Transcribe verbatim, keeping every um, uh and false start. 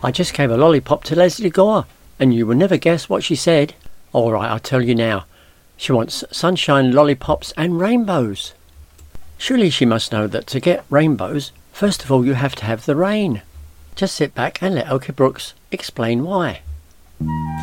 I just gave a lollipop to Leslie Gore, and you will never guess what she said. All right, I'll tell you now. She wants sunshine, lollipops and rainbows. Surely she must know that to get rainbows, first of all you have to have the rain. Just sit back and let Elkie Brooks explain why.